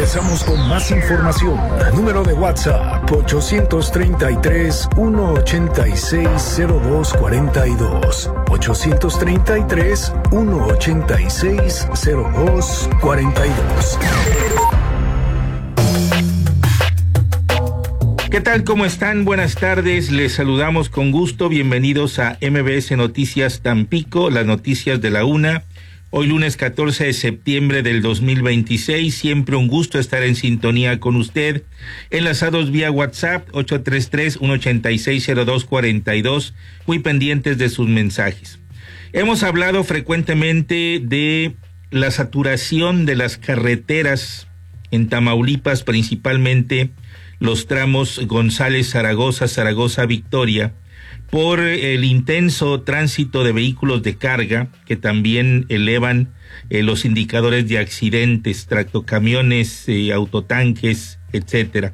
Regresamos con más información. Número de WhatsApp 833-186-0242. 833-186-0242. ¿Qué tal? ¿Cómo están? Buenas tardes. Les saludamos con gusto. Bienvenidos a MBS Noticias Tampico, las noticias de la una. Hoy lunes 14 de septiembre del 2026. Siempre un gusto estar en sintonía con usted. Enlazados vía WhatsApp 833-186-0242. Muy pendientes de sus mensajes. Hemos hablado frecuentemente de la saturación de las carreteras en Tamaulipas, principalmente los tramos González-Zaragoza, Zaragoza-Victoria, por el intenso tránsito de vehículos de carga que también elevan los indicadores de accidentes, tractocamiones, autotanques, etcétera.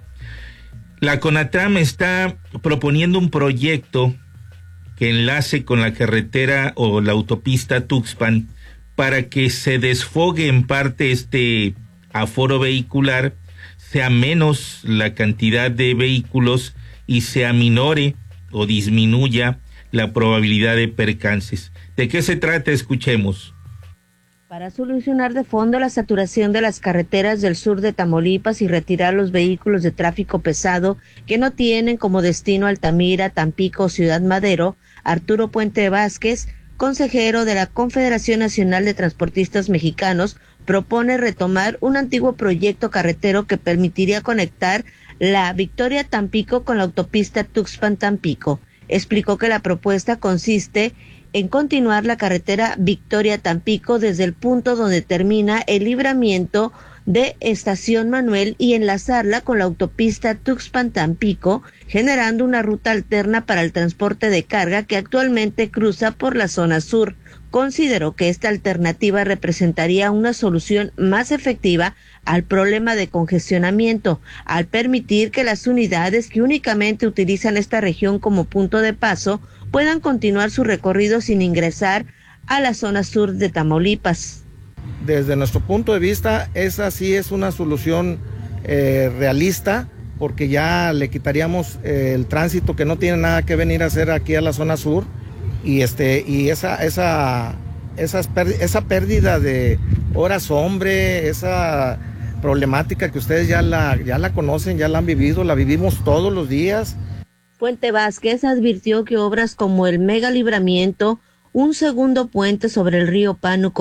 La CONATRAM está proponiendo un proyecto que enlace con la carretera o la autopista Tuxpan para que se desfogue en parte este aforo vehicular, sea menos la cantidad de vehículos y se aminore o disminuya la probabilidad de percances. ¿De qué se trata? Escuchemos. Para solucionar de fondo la saturación de las carreteras del sur de Tamaulipas y retirar los vehículos de tráfico pesado que no tienen como destino Altamira, Tampico o Ciudad Madero, Arturo Puente Vázquez, consejero de la Confederación Nacional de Transportistas Mexicanos, propone retomar un antiguo proyecto carretero que permitiría conectar la Victoria Tampico con la autopista Tuxpan-Tampico. Explicó que la propuesta consiste en continuar la carretera Victoria-Tampico desde el punto donde termina el libramiento de Estación Manuel y enlazarla con la autopista Tuxpan-Tampico, generando una ruta alterna para el transporte de carga que actualmente cruza por la zona sur. Consideró que esta alternativa representaría una solución más efectiva al problema de congestionamiento, al permitir que las unidades que únicamente utilizan esta región como punto de paso puedan continuar su recorrido sin ingresar a la zona sur de Tamaulipas. Desde nuestro punto de vista, esa sí es una solución realista, porque ya le quitaríamos el tránsito que no tiene nada que venir a hacer aquí a la zona sur, y esa pérdida de horas hombre, esa problemática que ustedes ya la conocen, ya la han vivido, la vivimos todos los días. Puente Vázquez advirtió que obras como el mega libramiento, un segundo puente sobre el río Pánuco